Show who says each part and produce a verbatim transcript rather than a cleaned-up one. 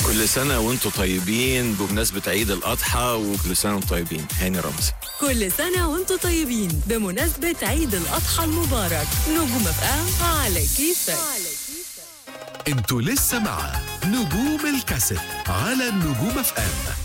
Speaker 1: كل سنة وانتم طيبين بمناسبة عيد الأضحى، وكل سنة وانتم طيبين. هاني رمزي.
Speaker 2: كل سنة وانتم طيبين بمناسبة عيد الأضحى المبارك. نجوم اف ام على كيفك.
Speaker 3: انتوا لسه مع نجوم الكاسيت على النجوم اف ام.